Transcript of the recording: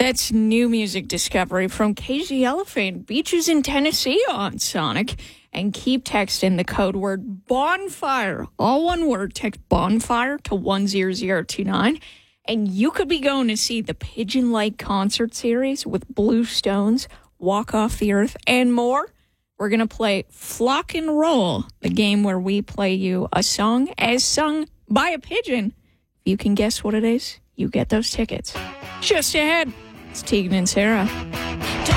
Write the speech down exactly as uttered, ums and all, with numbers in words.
That's new music discovery from K G Elephant, Beaches in Tennessee on Sonic. And keep texting the code word bonfire. All one word, text bonfire to one zero zero two nine. And you could be going to see the Pigeon Lake concert series with Blue Stones, Walk Off the Earth, and more. We're going to play Flock and Roll, the game where we play you a song as sung by a pigeon. If you can guess what it is, you get those tickets. Just ahead, it's Tegan and Sarah.